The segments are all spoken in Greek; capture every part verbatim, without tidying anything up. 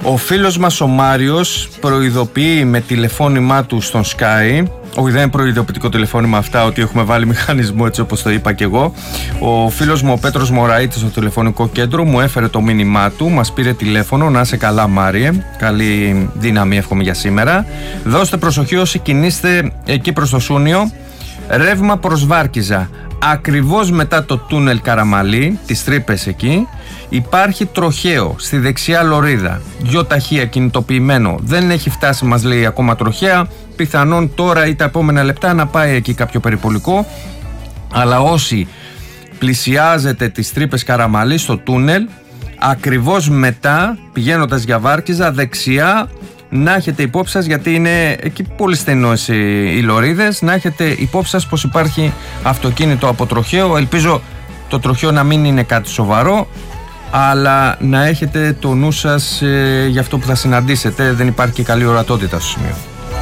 Ο φίλος μας ο Μάριος προειδοποιεί με τηλεφώνημά του στον Sky. Όχι, δεν είναι προειδοποιητικό τηλεφώνημα αυτά, ότι έχουμε βάλει μηχανισμό, έτσι όπως το είπα και εγώ. Ο φίλος μου ο Πέτρος Μωραΐτης στο τηλεφωνικό κέντρο μου έφερε το μήνυμά του, μας πήρε τηλέφωνο. Να είσαι καλά, Μάριε, καλή δύναμη εύχομαι για σήμερα. Δώστε προσοχή όσοι κινείστε εκεί προς το Σούνιο. Ρεύμα προς Βάρκιζα, ακριβώς μετά το τούνελ Καραμαλή, τις τρύπες εκεί, υπάρχει τροχαίο στη δεξιά λωρίδα, δυο ταχεία κινητοποιημένο. Δεν έχει φτάσει, μας λέει, ακόμα τροχαία. Πιθανόν τώρα ή τα επόμενα λεπτά να πάει εκεί κάποιο περιπολικό. Αλλά όσοι πλησιάζετε τις τρύπες Καραμαλή στο τούνελ, ακριβώς μετά, πηγαίνοντας για Βάρκιζα, δεξιά, να έχετε υπόψη σας, γιατί είναι εκεί πολύ στενός οι λωρίδες, να έχετε υπόψη σας πως υπάρχει αυτοκίνητο από τροχαίο. Ελπίζω το τροχαίο να μην είναι κάτι σοβαρό, αλλά να έχετε το νου σας ε, για αυτό που θα συναντήσετε. Δεν υπάρχει και καλή ορατότητα στο σημείο.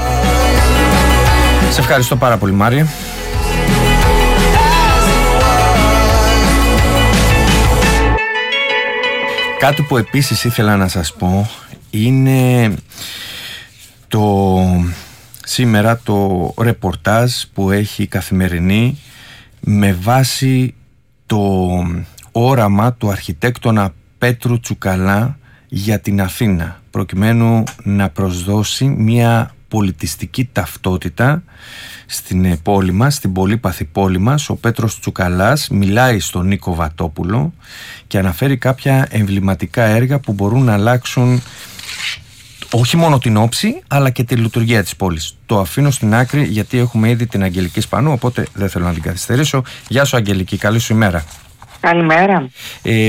Σε ευχαριστώ πάρα πολύ, Μάρια. Κάτι που επίσης ήθελα να σας πω είναι το σήμερα το ρεπορτάζ που έχει η Καθημερινή με βάση το όραμα του αρχιτέκτονα Πέτρου Τσουκαλά για την Αθήνα, προκειμένου να προσδώσει μια πολιτιστική ταυτότητα στην πόλη μας, στην πολύπαθη πόλη μας. Ο Πέτρος Τσουκαλάς μιλάει στον Νίκο Βατόπουλο και αναφέρει κάποια εμβληματικά έργα που μπορούν να αλλάξουν όχι μόνο την όψη, αλλά και τη λειτουργία της πόλης. Το αφήνω στην άκρη, γιατί έχουμε ήδη την Αγγελική Σπανού, οπότε δεν θέλω να την καθυστερήσω. Γεια σου, Αγγελική, καλή σου ημέρα. Καλημέρα. Ε,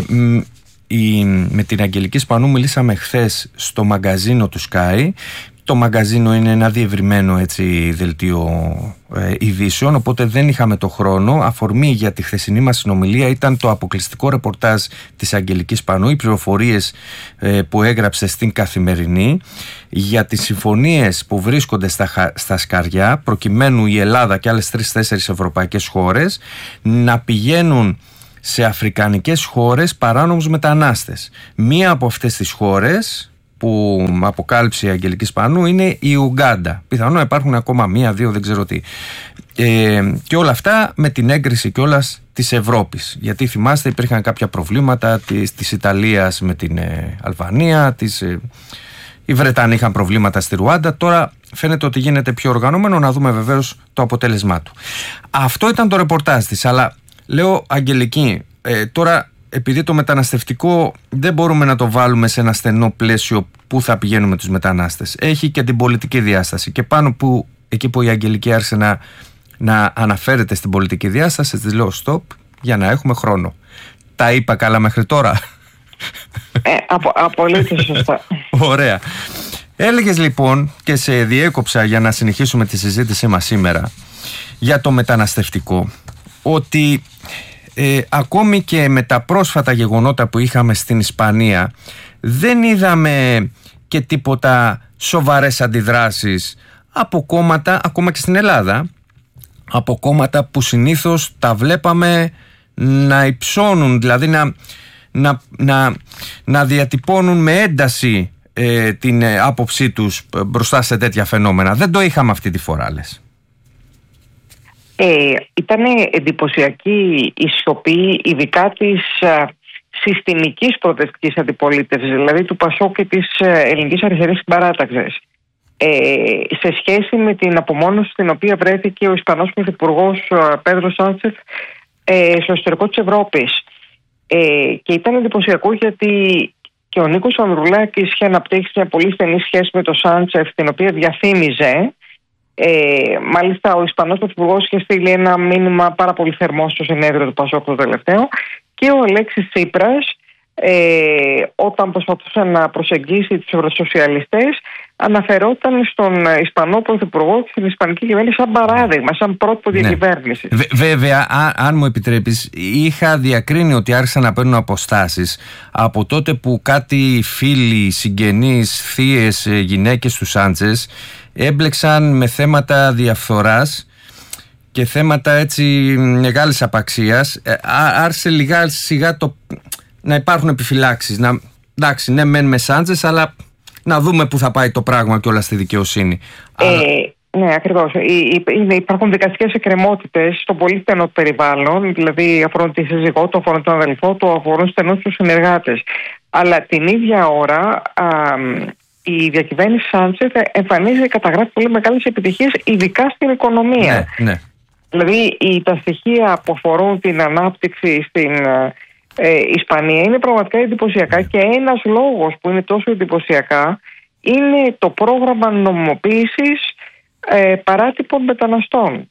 η, με την Αγγελική Σπανού μιλήσαμε χθες στο μαγκαζίνο του Sky. Το μαγκαζίνο είναι ένα διευρυμένο, έτσι, δελτίο ε, ειδήσεων, οπότε δεν είχαμε το χρόνο. Αφορμή για τη χθεσινή μας συνομιλία ήταν το αποκλειστικό ρεπορτάζ της Αγγελικής Σπανού, οι πληροφορίες ε, που έγραψε στην Καθημερινή για τις συμφωνίες που βρίσκονται στα, στα σκαριά, προκειμένου η Ελλάδα και άλλες τρεις-τέσσερις ευρωπαϊκές χώρες να πηγαίνουν σε αφρικανικές χώρες παράνομους μετανάστες. Μία από αυτές τις χώρες που αποκάλυψε η Αγγελική Σπανού είναι η Ουγκάντα. Πιθανόν υπάρχουν ακόμα μία, δύο, δεν ξέρω τι. Ε, και όλα αυτά με την έγκριση κιόλας της Ευρώπης. Γιατί θυμάστε, υπήρχαν κάποια προβλήματα της, της Ιταλίας με την ε, Αλβανία, της, ε, οι Βρετανοί είχαν προβλήματα στη Ρουάντα. Τώρα φαίνεται ότι γίνεται πιο οργανωμένο, να δούμε βεβαίως το αποτέλεσμά του. Αυτό ήταν το ρεπορτάζ της, αλλά λέω, Αγγελική, ε, τώρα επειδή το μεταναστευτικό δεν μπορούμε να το βάλουμε σε ένα στενό πλαίσιο που θα πηγαίνουμε τους μετανάστες. Έχει και την πολιτική διάσταση. Και πάνω που εκεί που η Αγγελική άρχισε να, να αναφέρεται στην πολιτική διάσταση, της λέω stop για να έχουμε χρόνο. Τα είπα καλά μέχρι τώρα? Ε, απο, απολύτως σωστά. Ωραία. Έλεγες λοιπόν, και σε διέκοψα για να συνεχίσουμε τη συζήτησή μας σήμερα για το μεταναστευτικό, ότι Ε, ακόμη και με τα πρόσφατα γεγονότα που είχαμε στην Ισπανία, δεν είδαμε και τίποτα σοβαρές αντιδράσεις από κόμματα, ακόμα και στην Ελλάδα, από κόμματα που συνήθως τα βλέπαμε να υψώνουν, δηλαδή να, να, να, να διατυπώνουν με ένταση ε, την ε, άποψή τους μπροστά σε τέτοια φαινόμενα. Δεν το είχαμε αυτή τη φορά, λες? Ε, ήταν εντυπωσιακή η σιωπή, ειδικά της α, συστημικής προοδευτικής αντιπολίτευσης, δηλαδή του ΠΑΣΟΚ και της α, Ελληνικής Αριστερής Συμπαράταξης, ε, σε σχέση με την απομόνωση στην οποία βρέθηκε ο Ισπανός Πρωθυπουργός Πέδρο Σάντσεφ ε, στο εσωτερικό της Ευρώπης. Ε, και ήταν εντυπωσιακό γιατί και ο Νίκος Ανδρουλάκης είχε αναπτύξει μια πολύ στενή σχέση με τον Σάντσεφ, την οποία διαφήμιζε. Ε, μάλιστα ο Ισπανός Πρωθυπουργός είχε στείλει ένα μήνυμα πάρα πολύ θερμό στο συνέδριο του ΠΑΣΟΚ το τελευταίο, και ο Αλέξης Τσίπρας ε, όταν προσπαθούσε να προσεγγίσει τους ευρωσοσιαλιστές αναφερόταν στον Ισπανό Πρωθυπουργό και στην Ισπανική κυβέρνηση σαν παράδειγμα, σαν πρότυπο ναι. διακυβέρνηση. Βέβαια, α, αν μου επιτρέπεις, είχα διακρίνει ότι άρχισαν να παίρνουν αποστάσεις από τότε που κάτι φίλοι, συγγενείς, θείες, γυναίκες του Σάντσες έμπλεξαν με θέματα διαφθοράς και θέματα έτσι μεγάλης απαξίας. Άρχισε λιγά σιγά το, να υπάρχουν επιφυλάξεις. Να, εντάξει, ναι μεν με Σάντσες, αλλά να δούμε που θα πάει το πράγμα και όλα στη δικαιοσύνη. Ε, Αλλά... Ναι, ακριβώς. Υπάρχουν δικαστικές εκκρεμότητες στο πολύ στενό περιβάλλον, δηλαδή αφορούν τη σύζυγό του, αφορούν τον αδελφό του, αφορούν στενούς τους συνεργάτες. Αλλά την ίδια ώρα α, η διακυβέρνηση Σάντσεφ εμφανίζει και καταγράφει πολύ μεγάλες επιτυχίες, ειδικά στην οικονομία. Ναι, ναι. Δηλαδή η, τα στοιχεία που αφορούν την ανάπτυξη στην ε, Ισπανία είναι πραγματικά εντυπωσιακά, και ένας λόγος που είναι τόσο εντυπωσιακά είναι το πρόγραμμα νομιμοποίησης ε, παράτυπων μεταναστών.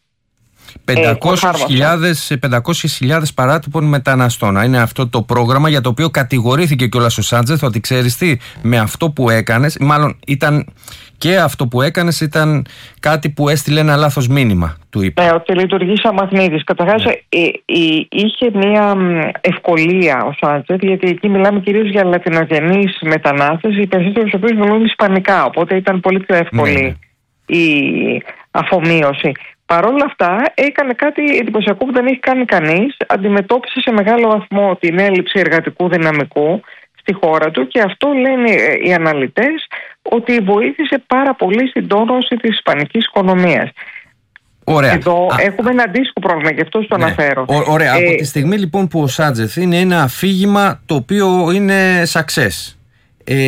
πεντακόσιες χιλιάδες παράτυπων μεταναστών. Είναι αυτό το πρόγραμμα για το οποίο κατηγορήθηκε κιόλας ο Σάντσεφ ότι ξέρεις τι, με αυτό που έκανες, μάλλον ήταν και αυτό που έκανες ήταν κάτι που έστειλε ένα λάθος μήνυμα, του είπε. Ναι, ότι λειτουργεί σαν μαγνήτης. Καταρχάς, ναι. ε, ε, είχε μια ευκολία ο Σάντσεφ, γιατί εκεί μιλάμε κυρίως για λατινογενείς μετανάστες, οι περισσότεροι τους οποίους μιλούν ισπανικά, οπότε ήταν πολύ πιο εύκολη, ναι, η αφομοίωση. Παρ' όλα αυτά έκανε κάτι εντυπωσιακό που δεν έχει κάνει κανείς. Αντιμετώπισε σε μεγάλο βαθμό την έλλειψη εργατικού δυναμικού στη χώρα του, και αυτό λένε οι αναλυτές ότι βοήθησε πάρα πολύ στην τόνωση της ισπανικής οικονομίας. Ωραία. Εδώ Α, έχουμε ένα αντίστοιχο πρόβλημα, γι' αυτό το, ναι, αναφέρω. Ω, ωραία. Ε, Από τη στιγμή λοιπόν που ο Σάντσεφ είναι ένα αφήγημα το οποίο είναι success, ε,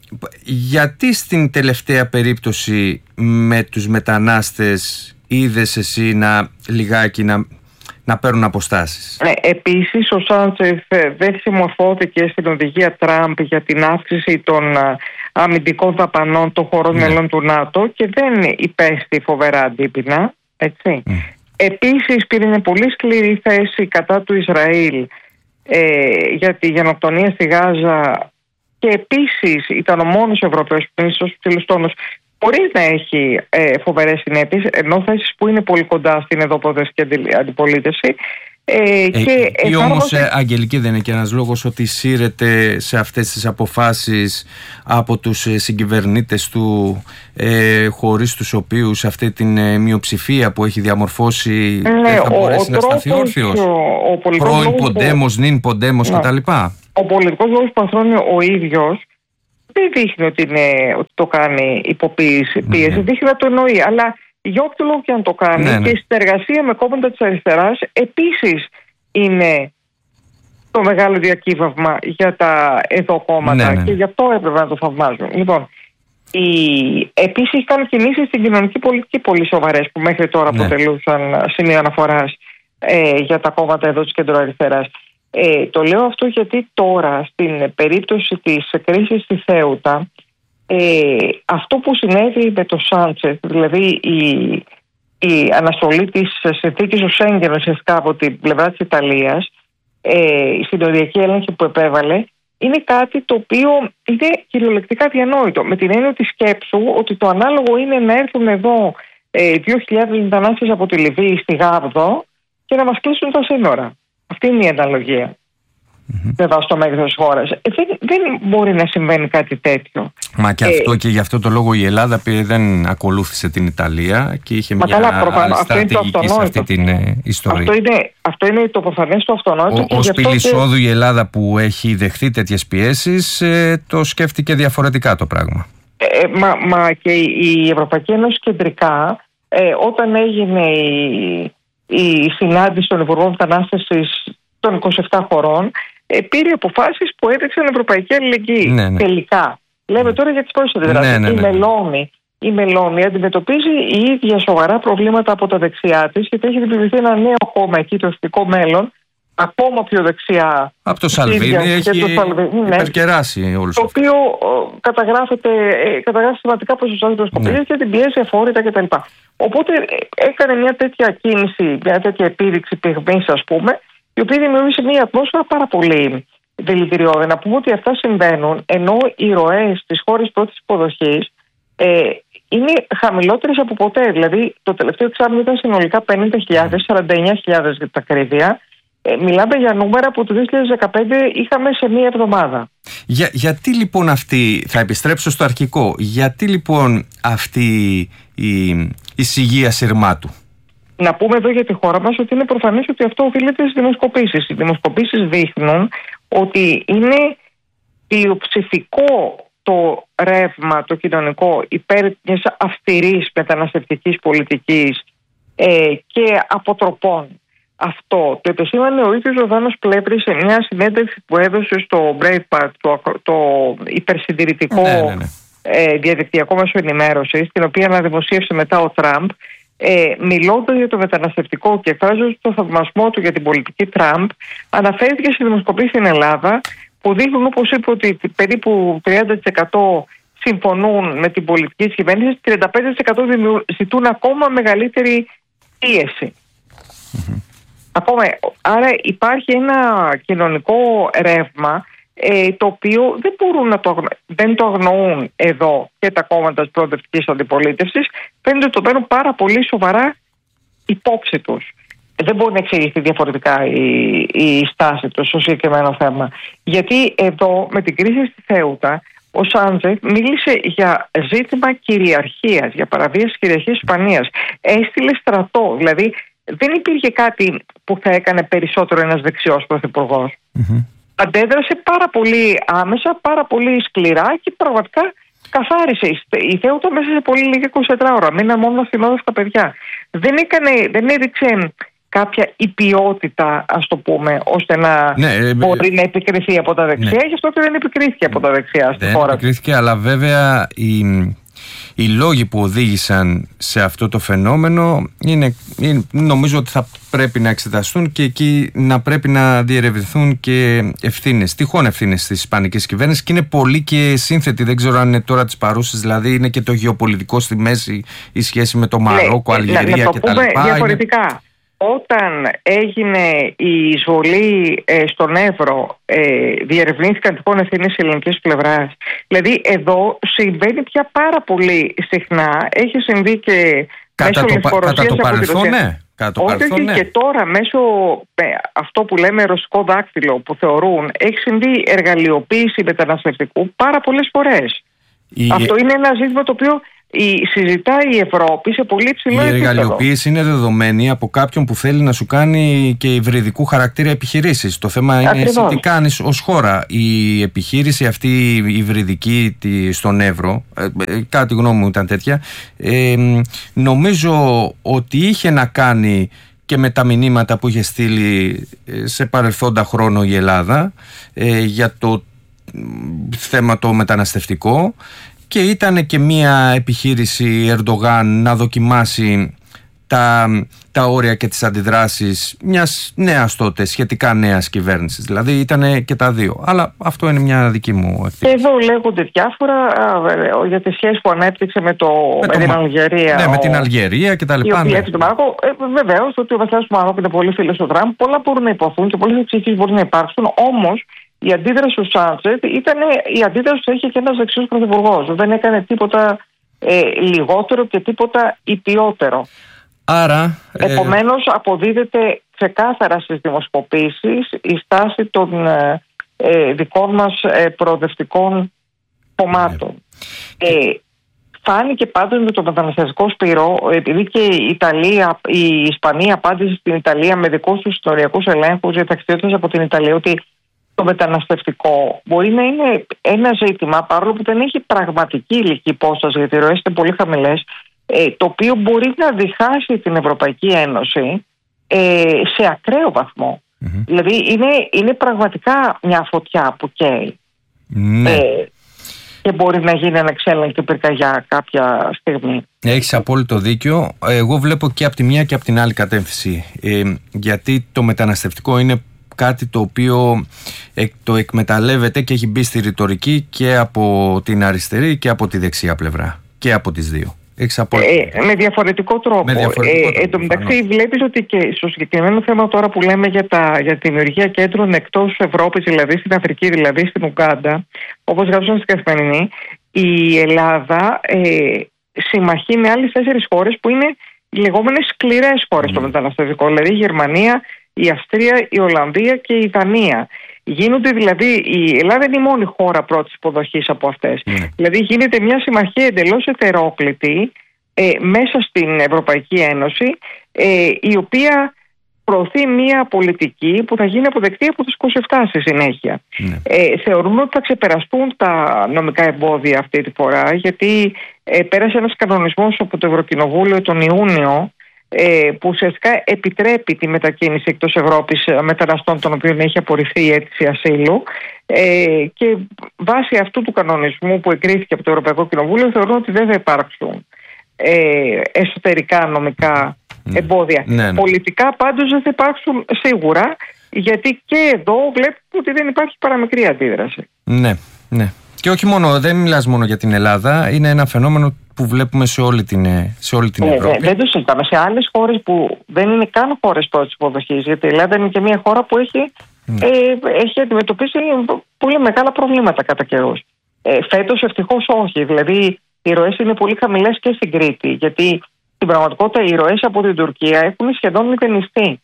γιατί στην τελευταία περίπτωση με τους μετανάστες είδες εσύ να λιγάκι να, να παίρνουν αποστάσεις? Ναι, επίσης ο Σάντσεφ δεν συμμορφώθηκε στην οδηγία Τραμπ για την αύξηση των αμυντικών δαπανών των χωρών, ναι, μελών του ΝΑΤΟ, και δεν υπέστη φοβερά αντίπεινα, έτσι. Mm. Επίσης πήρε μια πολύ σκληρή θέση κατά του Ισραήλ ε, για τη γενοκτονία στη Γάζα, και επίσης ήταν ο μόνος Ευρωπαίος που είναι στους ψηλούς τόνους. Μπορεί να έχει ε, φοβερές συνέπειες, ενώ θέσεις που είναι πολύ κοντά στην εδωποδεστική αντιπολίτευση. Ε, ε, και ή όμως, ε, Αγγελική, δεν είναι και ένας λόγος ότι σύρεται σε αυτές τις αποφάσεις από τους ε, συγκυβερνήτες του, ε, χωρίς τους οποίους αυτή την ε, μειοψηφία που έχει διαμορφώσει, ναι, δεν θα μπορέσει ο, ο να σταθεί όρθιος? Πρώην Ποντέμος, νυν Ποντέμος, ναι, κτλ. Ο πολιτικός λόγος που ανθρώπινο ο ίδιος δεν δείχνει ότι, είναι, ότι το κάνει υποποίηση, πίεση, ναι, δείχνει να το εννοεί. Αλλά για όποιο λόγο και αν το κάνει, ναι, ναι, και η συνεργασία με κόμματα της αριστεράς επίσης είναι το μεγάλο διακύβαυμα για τα εδώ κόμματα, ναι, ναι, και γι' αυτό έπρεπε να το θαυμάζουν. Λοιπόν, η... επίσης έχει κάνει κινήσεις στην κοινωνική πολιτική πολύ σοβαρές, που μέχρι τώρα, ναι, αποτελούσαν σημείο αναφοράς ε, για τα κόμματα εδώ της κεντροαριστεράς. Ε, το λέω αυτό γιατί τώρα στην περίπτωση της κρίσης στη Θέουτα, ε, αυτό που συνέβη με το Σάντσεφ, δηλαδή η, η αναστολή της συνθήκης του Σέγγεν ουσιαστικά από την πλευρά της Ιταλίας, ε, η συνοριακή έλεγχη που επέβαλε, είναι κάτι το οποίο είναι κυριολεκτικά διανόητο, με την έννοια της σκέψου ότι το ανάλογο είναι να έρθουν εδώ ε, δύο χιλιάδες μετανάστες από τη Λιβύη στη Γάβδο και να μας κλείσουν τα σύνορα. Αυτή είναι η αναλογία. Mm-hmm. Βέβαια, στο μέγεθος της χώρας. Ε, δεν, δεν μπορεί να συμβαίνει κάτι τέτοιο. Μα και αυτό ε, και γι' αυτό το λόγο η Ελλάδα δεν ακολούθησε την Ιταλία και είχε μια καλά, άλλη στρατηγική σε αυτή την ε, ιστορία. Αυτό είναι, αυτό είναι το προφανές, το αυτονόητο. Ως πύλη εισόδου και... η Ελλάδα που έχει δεχθεί τέτοιες πιέσεις ε, το σκέφτηκε διαφορετικά το πράγμα. Ε, μα, μα και η Ευρωπαϊκή Ένωση κεντρικά, ε, όταν έγινε η, η συνάντηση των Υπουργών Μετανάστευσης των είκοσι επτά χωρών, ε, πήρε αποφάσεις που έδειξαν ευρωπαϊκή αλληλεγγύη. Ναι, ναι. Τελικά. Λέμε τώρα για τις πρόσθετες δράσεις. Ναι, ναι, ναι. Η Μελώνη, η Μελώνη αντιμετωπίζει η ίδια σοβαρά προβλήματα από τα δεξιά της, γιατί έχει δημιουργηθεί ένα νέο κόμμα εκεί, το Εθνικό Μέλλον, ακόμα πιο δεξιά. Από το Σαλβίνι έχει υπερκεράσει όλους. Το οποίο ε, καταγράφεται, ε, καταγράφει σημαντικά ποσοστά δημοσκοπήσεις, ναι, και την πιέση αφόρητα κτλ. Οπότε ε, έκανε μια τέτοια κίνηση, μια τέτοια επίδειξη πυγμής, ας πούμε, η οποία δημιούργησε μια ατμόσφαιρα πάρα πολύ δηλητηριώδη. Να πούμε ότι αυτά συμβαίνουν ενώ οι ροές στις χώρες πρώτης υποδοχής ε, είναι χαμηλότερες από ποτέ. Δηλαδή το τελευταίο εξάμηνο ήταν συνολικά πενήντα χιλιάδες, σαράντα εννιά χιλιάδες για τα ακρίβεια. Ε, μιλάμε για νούμερα που το δύο χιλιάδες δεκαπέντε είχαμε σε μία εβδομάδα. Για, γιατί λοιπόν αυτή, θα επιστρέψω στο αρχικό, γιατί λοιπόν αυτή η, η σιγεία σειρμάτου? Να πούμε εδώ για τη χώρα μας ότι είναι προφανές ότι αυτό οφείλεται στις δημοσκοπήσεις. Οι δημοσκοπήσεις δείχνουν ότι είναι πλειοψηφικό το ρεύμα, το κοινωνικό, υπέρ μιας αυστηρής μεταναστευτικής πολιτικής ε, και αποτροπών. Αυτό το επεσήμανε ο ίδιος ο Δάνος Πλεύρης σε μια συνέντευξη που έδωσε στο Breitbart, το, το υπερσυντηρητικό ναι, ναι, ναι. Ε, διαδικτυακό μέσο ενημέρωσης, την οποία αναδημοσίευσε μετά ο Τραμπ, ε, μιλώντας για το μεταναστευτικό και εκφράζοντας το θαυμασμό του για την πολιτική Τραμπ, αναφέρθηκε σε δημοσκοπήσεις στην Ελλάδα που δείχνουν, όπως είπε, ότι περίπου τριάντα τοις εκατό συμφωνούν με την πολιτική της κυβέρνησης, τριάντα πέντε τοις εκατό ζητούν ακόμα μεγαλύτερη πίεση. Mm-hmm. Ακόμα, άρα υπάρχει ένα κοινωνικό ρεύμα ε, το οποίο δεν μπορούν να το, δεν το αγνοούν εδώ και τα κόμματα της προοδευτικής αντιπολίτευσης. Φαίνεται ότι το παίρνουν πάρα πολύ σοβαρά υπόψη τους. Δεν μπορεί να εξηγηθεί διαφορετικά η, η στάση τους στο συγκεκριμένο θέμα. Γιατί εδώ με την κρίση στη Θέουτα ο Σάντζεφ μίλησε για ζήτημα κυριαρχίας, για παραβίαση κυριαρχίας Ισπανίας. Έστειλε στρατό, δηλαδή δεν υπήρχε κάτι που θα έκανε περισσότερο ένας δεξιός πρωθυπουργός. Mm-hmm. Αντέδρασε πάρα πολύ άμεσα, πάρα πολύ σκληρά και πραγματικά καθάρισε η Θέουτα μέσα σε πολύ λίγα είκοσι τέσσερις ώρα. Μείναν μόνο ασθενόδευτα παιδιά. Δεν, έκανε, δεν έδειξε κάποια υπιότητα, ας το πούμε, ώστε να ναι, μπορεί ε, να επικριθεί από τα δεξιά. Ναι. Γι' αυτό και δεν επικρίθηκε από τα δεξιά στη δεν χώρα. Δεν επικρίθηκε, αλλά βέβαια η... οι λόγοι που οδήγησαν σε αυτό το φαινόμενο είναι, είναι, νομίζω ότι θα πρέπει να εξεταστούν και εκεί να πρέπει να διερευνηθούν και ευθύνες, τυχόν ευθύνες της ισπανικής κυβέρνησης, και είναι πολύ και σύνθετη, δεν ξέρω αν είναι τώρα τις παρούσες, δηλαδή είναι και το γεωπολιτικό στη μέση, η σχέση με το Μαρόκο, ναι, Αλγερία κτλ. Να το πούμε διαφορετικά. Είναι... Όταν έγινε η εισβολή ε, στον Εύρο, ε, διερευνήθηκαν τυχόν ευθύνες της ελληνικής πλευράς. Δηλαδή εδώ συμβαίνει πια πάρα πολύ συχνά. Έχει συμβεί και κατά μέσω λευκορωσίας από τη Ρωσία. Ναι. Όχι, ναι. Και τώρα μέσω ε, αυτό που λέμε ρωσικό δάκτυλο που θεωρούν, έχει συμβεί εργαλειοποίηση μεταναστευτικού πάρα πολλές φορές. Η... Αυτό είναι ένα ζήτημα το οποίο η, συζητάει η Ευρώπη σε πολύ υψηλό επίπεδο. Η εργαλειοποίηση είναι δεδομένη από κάποιον που θέλει να σου κάνει και υβριδικού χαρακτήρα επιχειρήσεις. Το θέμα είναι εσύ τι κάνεις ως χώρα. Η επιχείρηση αυτή η υβριδική στον Εύρο, ε, κάτι γνώμη μου ήταν τέτοια, ε, νομίζω ότι είχε να κάνει και με τα μηνύματα που είχε στείλει σε παρελθόντα χρόνο η Ελλάδα ε, για το θέμα το μεταναστευτικό. Και ήταν και μια επιχείρηση Ερντογάν να δοκιμάσει τα, τα όρια και τις αντιδράσεις μιας νέας τότε, σχετικά νέας κυβέρνησης. Δηλαδή ήταν και τα δύο. Αλλά αυτό είναι μια δική μου εκτίμηση. Εδώ λέγονται διάφορα για τις σχέσεις που ανέπτυξε με, το, με, με την Αλγερία. Ναι, ο, με την Αλγερία και τα λοιπά. Η οποία ναι. Μάρκο, ε, βεβαίως ότι ο βασιλιάς του Μαρόκου είναι πολύ φίλος του Τραμπ. Πολλά μπορούν να υποθούν και πολλές εξηγήσεις μπορούν να υπάρξουν. Όμως η αντίδραση του Σάντσεφ ήταν η αντίδραση που είχε και ένας δεξιός πρωθυπουργός. Δεν έκανε τίποτα ε, λιγότερο και τίποτα υπιότερο. Άρα, επομένως, ε... αποδίδεται ξεκάθαρα στις δημοσκοπήσεις η στάση των ε, ε, δικών μας ε, προοδευτικών κομμάτων. Ε... Ε, φάνηκε πάντως με το μεταναστευτικό σπυρό, επειδή και η, Ιταλία, η Ισπανία απάντησε στην Ιταλία με δικούς τους ιστοριακούς ελέγχους για ταξιδιώτες από την Ιταλία, ότι το μεταναστευτικό μπορεί να είναι ένα ζήτημα, παρόλο που δεν έχει πραγματική ηλική υπόσταση, γιατί οι ροές είναι πολύ χαμηλές, ε, το οποίο μπορεί να διχάσει την Ευρωπαϊκή Ένωση ε, σε ακραίο βαθμό. Mm-hmm. Δηλαδή είναι, είναι πραγματικά μια φωτιά που καίει. Ναι. Ε, και μπορεί να γίνει ανεξέλεγκτη πυρκαγιά κάποια στιγμή. Έχεις απόλυτο δίκιο. Εγώ βλέπω και από τη μία και από την άλλη κατεύθυνση. Ε, γιατί το μεταναστευτικό είναι κάτι το οποίο το εκμεταλλεύεται και έχει μπει στη ρητορική και από την αριστερή και από τη δεξιά πλευρά. Και από τις δύο. Ε, με διαφορετικό τρόπο. Με διαφορετικό τρόπο. Ε, εν τω μεταξύ, βλέπεις ότι και στο συγκεκριμένο θέμα τώρα που λέμε για, τα, για τη δημιουργία κέντρων εκτός Ευρώπης, δηλαδή στην Αφρική, δηλαδή στην Ουγκάντα, όπως γράψαν στην Καθημερινή, η Ελλάδα ε, συμμαχεί με άλλες τέσσερις χώρες που είναι οι λεγόμενες σκληρές χώρες mm. στο μεταναστευτικό, δηλαδή η Γερμανία, η Αυστρία, η Ολλανδία και η Δανία. Γίνονται δηλαδή, η Ελλάδα είναι η μόνη χώρα πρώτης υποδοχής από αυτές. Mm. Δηλαδή γίνεται μια συμμαχία εντελώς ετερόκλητη ε, μέσα στην Ευρωπαϊκή Ένωση, ε, η οποία προωθεί μια πολιτική που θα γίνει αποδεκτή από τους είκοσι επτά στη συνέχεια. Ναι. Ε, θεωρούμε ότι θα ξεπεραστούν τα νομικά εμπόδια αυτή τη φορά, γιατί ε, πέρασε ένας κανονισμός από το Ευρωκοινοβούλιο τον Ιούνιο, ε, που ουσιαστικά επιτρέπει τη μετακίνηση εκτός Ευρώπης μεταναστών των οποίων έχει απορριφθεί η αίτηση ασύλου, ε, και βάσει αυτού του κανονισμού που εγκρίθηκε από το Ευρωπαϊκό Κοινοβούλιο θεωρούμε ότι δεν θα υπάρξουν ε, εσωτερικά νομικά εμπόδια. Ναι, ναι. Πολιτικά πάντως δεν θα υπάρξουν σίγουρα, γιατί και εδώ βλέπουμε ότι δεν υπάρχει παραμικρή αντίδραση. Ναι, ναι. Και όχι μόνο, δεν μιλάς μόνο για την Ελλάδα, είναι ένα φαινόμενο που βλέπουμε σε όλη την, σε όλη την ε, Ευρώπη. Δεν το συζητάμε. Σε άλλες χώρες που δεν είναι καν χώρες πρώτης υποδοχής, γιατί η Ελλάδα είναι και μια χώρα που έχει, ναι. ε, έχει αντιμετωπίσει πολύ μεγάλα προβλήματα κατά καιρούς. Ε, φέτος ευτυχώς όχι. Δηλαδή οι ροές είναι πολύ χαμηλές και στην Κρήτη, γιατί στην πραγματικότητα οι ροές από την Τουρκία έχουν σχεδόν μηδενιστεί.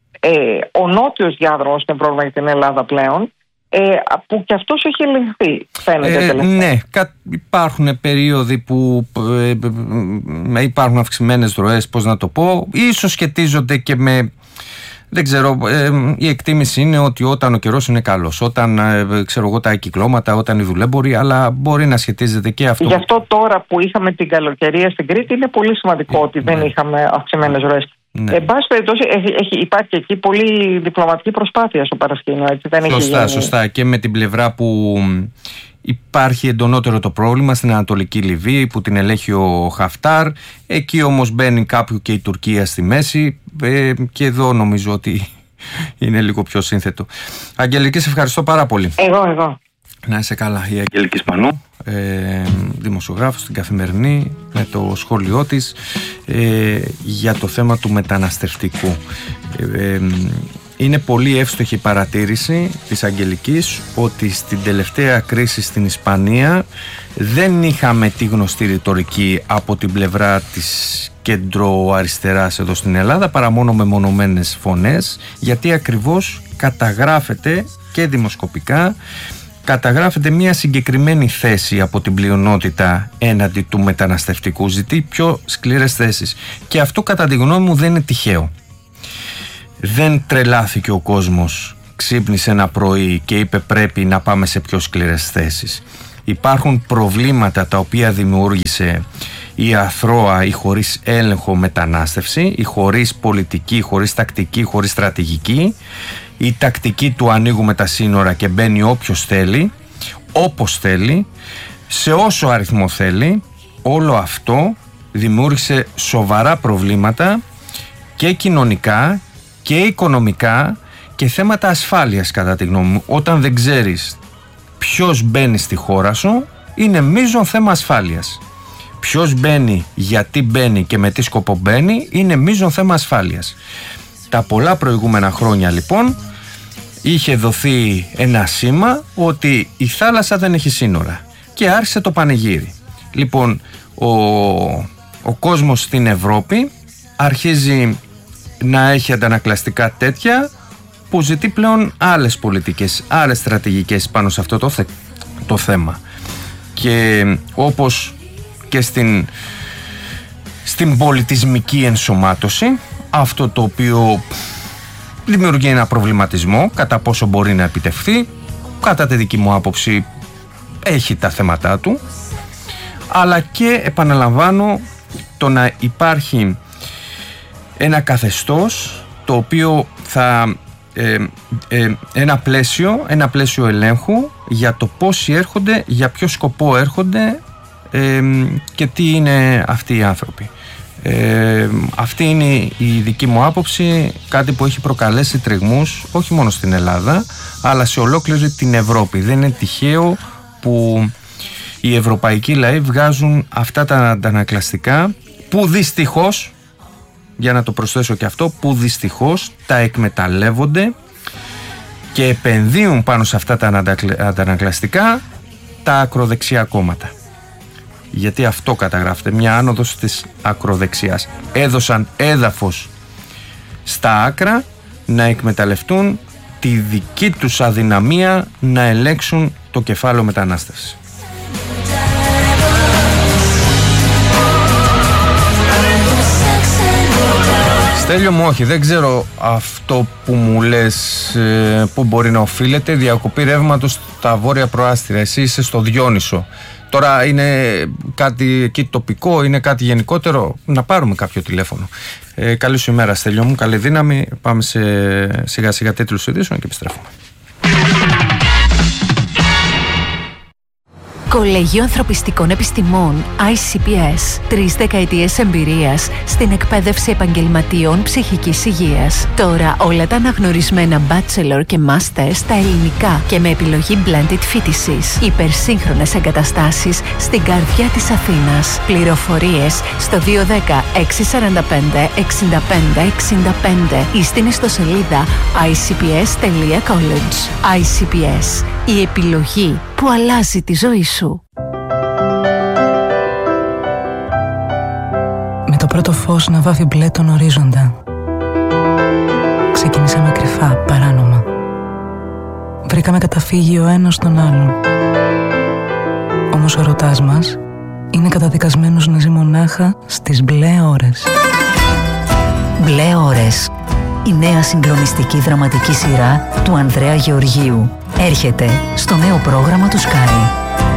Ε, ο νότιος διάδρομος είναι πρόβλημα για την Ελλάδα πλέον, ε, που και αυτός έχει ελεγχθεί, φαίνεται. Ε, ναι, υπάρχουν περίοδοι που ε, ε, υπάρχουν αυξημένες ροές, πώς να το πω, ίσως σχετίζονται και με... Δεν ξέρω, ε, η εκτίμηση είναι ότι όταν ο καιρός είναι καλός, όταν ε, ξέρω εγώ τα κυκλώματα, όταν οι δουλέμποροι, αλλά μπορεί να σχετίζεται και αυτό. Γι' αυτό τώρα που είχαμε την καλοκαιρία στην Κρήτη είναι πολύ σημαντικό ότι ναι. δεν είχαμε αυξημένες ροές. Ναι. Εν πάση περιπτώσει, έχει, έχει, υπάρχει εκεί πολύ διπλωματική προσπάθεια στο παρασκήνιο. Έτσι, δεν σωστά, έχει σωστά. Και με την πλευρά που υπάρχει εντονότερο το πρόβλημα στην Ανατολική Λιβύη που την ελέγχει ο Χαφτάρ. Εκεί όμως μπαίνει κάπου και η Τουρκία στη μέση, ε, και εδώ νομίζω ότι είναι λίγο πιο σύνθετο. Αγγελική, σε ευχαριστώ πάρα πολύ. Εγώ, εγώ. Να είσαι καλά. Η Αγγελική Σπανού, ε, δημοσιογράφος στην Καθημερινή, με το σχόλιο της ε, για το θέμα του μεταναστευτικού. Ε, ε, είναι πολύ εύστοχη η παρατήρηση της Αγγελικής ότι στην τελευταία κρίση στην Ισπανία δεν είχαμε τη γνωστή ρητορική από την πλευρά της κέντρο-αριστεράς εδώ στην Ελλάδα, παρά μόνο μεμονωμένες φωνές, γιατί ακριβώς καταγράφεται και δημοσκοπικά καταγράφεται μια συγκεκριμένη θέση από την πλειονότητα έναντι του μεταναστευτικού, ζητεί πιο σκληρές θέσεις, και αυτό κατά τη γνώμη μου δεν είναι τυχαίο. Δεν τρελάθηκε ο κόσμος, ξύπνησε ένα πρωί και είπε πρέπει να πάμε σε πιο σκληρές θέσεις. Υπάρχουν προβλήματα τα οποία δημιούργησε η αθρώα, η χωρίς έλεγχο μετανάστευση, η χωρίς πολιτική, χωρίς τακτική, χωρίς στρατηγική, η τακτική του ανοίγουμε τα σύνορα και μπαίνει όποιος θέλει, όπως θέλει, σε όσο αριθμό θέλει. Όλο αυτό δημιούργησε σοβαρά προβλήματα και κοινωνικά και οικονομικά και θέματα ασφάλειας, κατά τη γνώμη μου. Όταν δεν ξέρεις ποιος μπαίνει στη χώρα σου, είναι μείζον θέμα ασφάλειας. Ποιος μπαίνει, γιατί μπαίνει και με τι σκοπό μπαίνει, είναι μείζον θέμα ασφάλειας. Τα πολλά προηγούμενα χρόνια λοιπόν είχε δοθεί ένα σήμα ότι η θάλασσα δεν έχει σύνορα και άρχισε το πανηγύρι. Λοιπόν, ο, ο κόσμος στην Ευρώπη αρχίζει να έχει αντανακλαστικά τέτοια που ζητεί πλέον άλλες πολιτικές, άλλες στρατηγικές πάνω σε αυτό το, θε, το θέμα. Και όπως και στην, στην πολιτισμική ενσωμάτωση, αυτό το οποίο δημιουργεί ένα προβληματισμό κατά πόσο μπορεί να επιτευχθεί, κατά τη δική μου άποψη έχει τα θέματά του, αλλά και επαναλαμβάνω το να υπάρχει ένα καθεστώς το οποίο θα ε, ε, ένα πλαίσιο ένα πλαίσιο ελέγχου για το πόσοι έρχονται, για ποιο σκοπό έρχονται ε, και τι είναι αυτοί οι άνθρωποι. Ε, αυτή είναι η δική μου άποψη, κάτι που έχει προκαλέσει τριγμούς όχι μόνο στην Ελλάδα αλλά σε ολόκληρη την Ευρώπη. Δεν είναι τυχαίο που οι ευρωπαϊκοί λαοί βγάζουν αυτά τα αντανακλαστικά που δυστυχώς, για να το προσθέσω και αυτό, που δυστυχώς τα εκμεταλλεύονται και επενδύουν πάνω σε αυτά τα αντανακλαστικά τα ακροδεξιά κόμματα. Γιατί αυτό καταγράφεται, μια άνοδος της ακροδεξιάς. Έδωσαν έδαφος στα άκρα να εκμεταλλευτούν τη δική τους αδυναμία να ελέγξουν το κεφάλαιο μετανάστευσης. Στέλιο μου, όχι, δεν ξέρω αυτό που μου λες ε, που μπορεί να οφείλεται. Διακοπή ρεύματος στα βόρεια προάστια. Εσύ είσαι στο Διόνυσο. Τώρα είναι κάτι εκεί τοπικό, είναι κάτι γενικότερο? Να πάρουμε κάποιο τηλέφωνο. Ε, καλή σου ημέρα, Στέλιο μου, καλή δύναμη. Πάμε σε σιγά σιγά τίτλους ειδήσεων και επιστρέφουμε. Κολέγιο Ανθρωπιστικών Επιστημών άι σι πι ες. Τρεις δεκαετίες εμπειρίας στην εκπαίδευση επαγγελματιών ψυχικής υγείας. Τώρα όλα τα αναγνωρισμένα bachelor και master στα ελληνικά και με επιλογή blended φοιτησής. Υπερσύγχρονες εγκαταστάσεις στην καρδιά της Αθήνας. Πληροφορίες στο δύο ένα μηδέν έξι τέσσερα πέντε έξι πέντε έξι πέντε ή στην ιστοσελίδα άι σι πι ες τελεία college. άι σι πι ες. Η επιλογή που αλλάζει τη ζωή σου. Με το πρώτο φως να βάφει μπλε τον ορίζοντα, ξεκινήσαμε κρυφά, παράνομα. Βρήκαμε καταφύγιο ο ένας τον άλλον. Όμως ο ερωτάς μας είναι καταδικασμένος να ζει μονάχα στις μπλε ώρες. Μπλε ώρες. Η νέα συγκλονιστική δραματική σειρά του Ανδρέα Γεωργίου έρχεται στο νέο πρόγραμμα του Sky.